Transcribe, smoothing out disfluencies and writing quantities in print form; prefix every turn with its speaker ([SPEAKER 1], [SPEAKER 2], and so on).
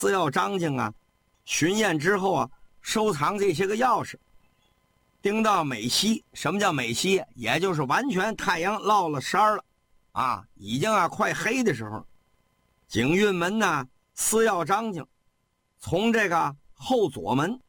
[SPEAKER 1] 司要张经啊，巡验之后啊，收藏这些个钥匙。盯到美西，什么叫美西？也就是完全太阳落了山了，啊，已经快黑的时候，景运门呢，司要张经从这个后左门